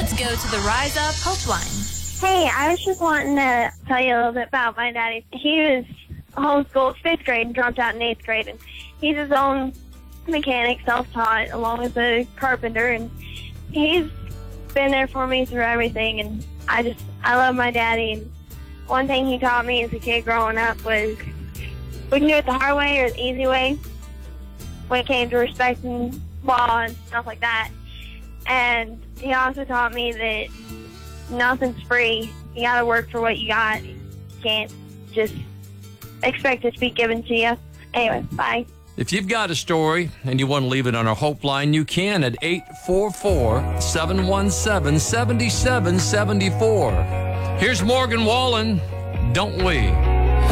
Let's go to the Rise Up Hope Line. Hey, I was just wanting to tell you a little bit about my daddy. He was homeschooled 5th grade and dropped out in 8th grade. And he's his own mechanic, self-taught, along with a carpenter. And he's been there for me through everything. And I love my daddy. And one thing he taught me as a kid growing up was we can do it the hard way or the easy way when it came to respecting law and stuff like that. And he also taught me that nothing's free. You gotta work for what you got. You can't just expect it to be given to you. Anyway, bye. If you've got a story and you want to leave it on our Hope Line, you can at 844-717-7774. Here's Morgan Wallen, Don't We?